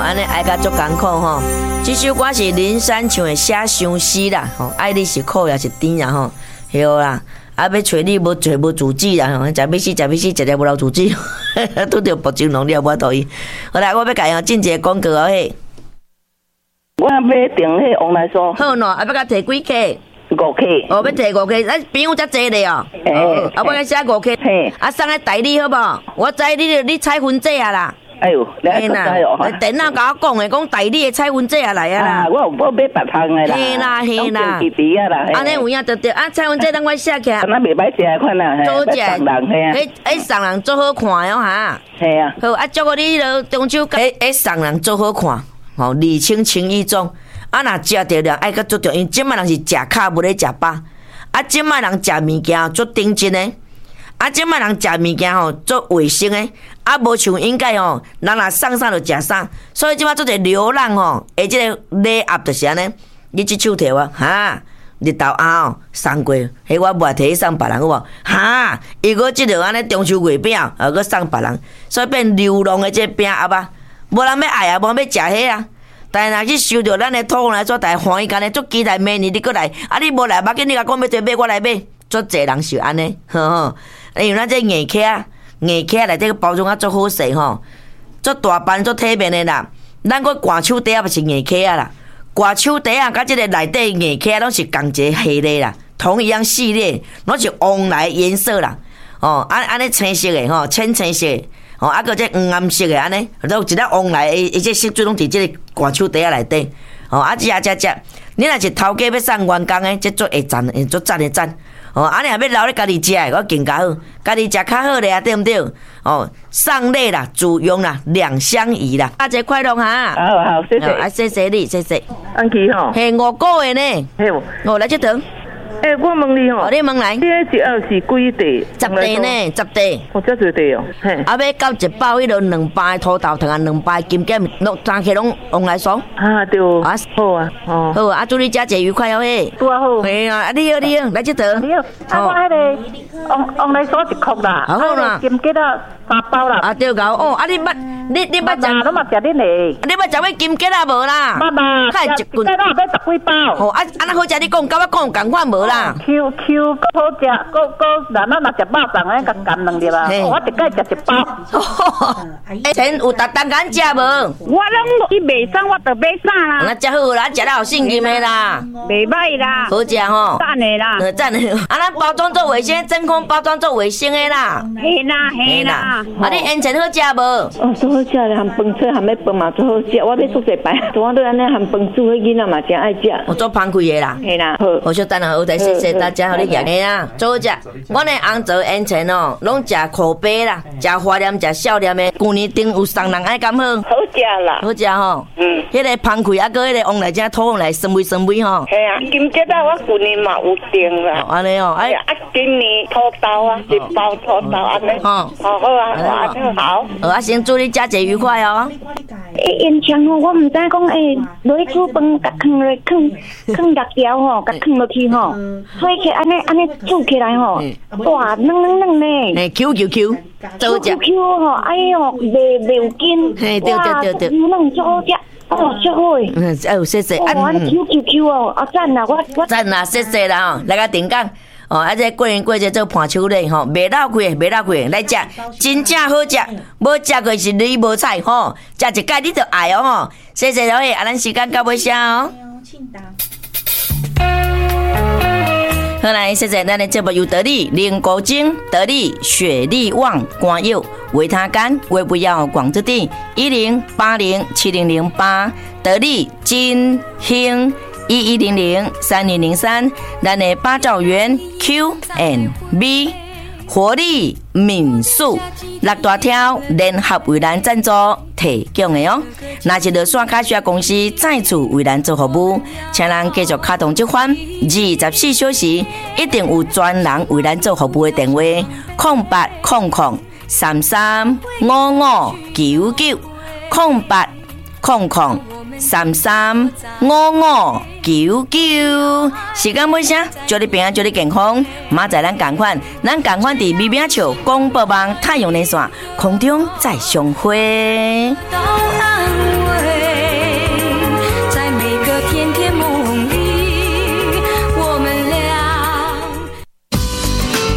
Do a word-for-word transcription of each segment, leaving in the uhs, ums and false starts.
安尼爱甲足艰苦吼。这首歌是林山唱的《写相思》啦，吼，爱你是苦也是甜啦吼，对啦。啊，要找你无找无主旨啦，吼，食要死食要死，食了无留主旨，拄着薄情浓了无同意。好啦，我要甲伊进一个广告哦嘿。 我要订迄王来说。 好喏，啊要甲摕几克？ 五克。 哦，要摕五克，咱朋友遮济咧哦。 嘿。 啊，我甲写五克。嘿。啊，送来代理好无？我知你你彩婚姐啊啦。 哎呦，你还知哦？ 电脑甲我讲的，讲代理的彩婚姐啊来啊啦。 我有我买别项的啦。 嘿啦嘿啦。 弟弟啊啦。 安尼有影得着啊？彩婚姐等我写起来。 那袂歹食的款啊， 做只。 送人嘿啊。 迄迄送人做好看哦哈。 嘿啊。 好啊，祝福你咯，中秋节迄送人做好看，吼，礼轻情意重。啊，若食着了，爱较注重，因为即摆人是食卡，无咧食饱。啊，即摆人食物件足顶真诶。啊，即摆人食物件吼，足卫生诶，啊，无像应该吼，人若送啥就食啥，所以即摆做者流浪吼，诶，即个礼盒就是安尼，你即手摕我哈，日头暗哦送过，迄我无摕去送别人好无？哈，伊个即个安尼中秋月饼，啊，搁送别人，所以变流浪诶即个饼盒啊，无人要爱啊，无人要食迄啊。但若去收到咱的土来做，大家欢喜干呢，足期待明年你搁来，啊，你无来，要紧你甲讲要做买，我来买，足济人是安尼，吼吼。因为咱这硬壳啊，硬壳内底个包装啊足好势吼，足大班足体面的啦。咱个挂手袋啊，嘛是硬壳啊啦。挂手袋啊，甲即个内底硬壳拢是同一个系列啦，同一样系列，拢是黄来颜色啦。哦，安安尼青色的吼，浅青色的，哦，啊个这黄暗色的安尼，都一粒黄来的，伊这色水拢伫即个挂手袋啊内底。哦，啊，食食食，你若是头家要送员工的，这足会赞，会足赞的赞。哦，安尼也要留咧家己食的，我更加好，家己食较好咧，对毋对？哦，送礼啦，主用啦，两相宜啦。大节快乐哈！ 好好，谢谢。 啊，谢谢你，谢谢。 安琪吼， 系五个月呢。 嘿无， 我来这堂。 诶，我问你吼， 你问来。 你迄一盒是几地？ 十地呢，十地。 哦，遮侪地哦。嘿。 啊，要到一包迄落两包土豆糖啊，两包金桔，拢三起拢往来爽。 啊，对。啊，好啊。哦。 好啊，祝你佳节愉快哦嘿。 拄啊好。 嘿啊，啊你好你好，来这堂。 你好。啊，我迄个往往来爽一箍啦。 好啦。 金桔啊，三包啦。 啊对个哦，啊你捌你你捌食？ 拢嘛食恁嘞。 你捌食过金桔啊无啦？ 捌啦。 开一棍。 今仔要十几包。 哦，啊啊那好食，你讲，甲我讲共款无啦 ？Q Q 好食，个个咱咱若食肉粽诶，甲干两粒啊！我一概食一包。 以前有逐当敢食无？ 我拢伊卖送，我着买啥啦？ 那食好啦，食了有信心诶啦。 袂歹啦。 好食吼。 赞诶啦。 呃，赞诶。啊，咱包装做卫生，真空包装做卫生诶啦。 嘿啦嘿啦。 啊，你烟尘好食无？ 哦，做好食咧，含饭菜含要饭嘛，做好食。我要做一摆，做我都安尼含饭煮，迄囡仔嘛真爱食。 我做芳开诶啦。 嘿啦。好。 好小等下，好的，谢谢大家，好你养诶啦。做好食，阮的红枣烟尘哦，拢食口碑啦，食花念，食少念的。旧年顶有送人爱敢好？ 好食啦， 好食吼。嗯。迄个芳开啊，搁迄个往来只土往来酸味酸味吼。 系啊，金桔啊，我旧年嘛有订啦。 安尼哦，哎。 啊，今年土豆啊，一包土豆安尼。哦。好好啊，好。好。 好啊，先祝你佳节愉快哦。 诶，烟肠吼，我毋知讲诶，落去煮饭，甲放落放放辣椒吼，甲放落去吼，所以起安尼安尼煮起来吼，哇，嫩嫩嫩嘞。 诶 ，Q Q Q， Q Q Q 吼，哎哟，袂袂有筋， 嘿，对对对对， 嫩最好食，哦，最好诶。 嗯，哎呦，谢谢。 哇，Q Q Q 哦，啊赞啦，我我赞啦，谢谢啦吼，来个定讲。哦，啊！这过年过节做盘手礼吼，袂老贵，袂老贵，来食，真正好食。无食过是你无菜吼，食一届你就爱哦吼。谢谢各位，啊，咱时间到尾声哦。好来，谢谢咱的节目由得力、林国晶、得力、雪力旺、光佑、维他干、微不要广之地一零八零七零零八得力金兴。一一零零三零零三，咱的八兆元 Q and B 活力民宿六大条联合为咱赞助提供的哦。若是落线卡需要公司再次为咱做服务，请咱继续卡通这款二十四小时一定有专人为咱做服务的电话：空八空空三三五五九九空八空空。三三五五九九，时间尾声，祝你平安，祝你健康。明仔咱同款，咱同款伫美美笑广播网太阳连线空中再相会。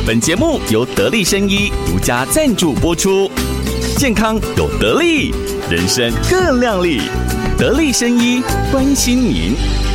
本节目由得力生医独家赞助播出，健康有得力，人生更亮丽。得力生医关心您。